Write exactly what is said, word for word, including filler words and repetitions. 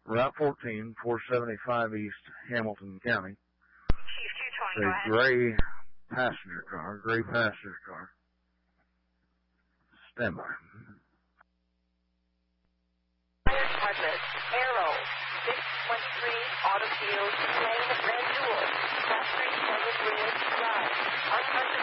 Route fourteen, four seventy-five East, Hamilton County. Chief two twenty, go ahead. A gray passenger car, gray passenger car. Stand by. Fire department, Arrow, six one three, Autofield, Lane, Red Jewel, Factory seven Bridge Drive, unconscious